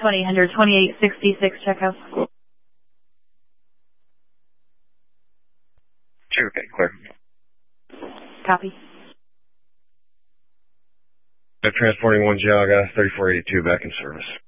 2000 2866 checkhouse. Sure, okay, clear. Copy. Transporting 1 Jog 3482 back in service.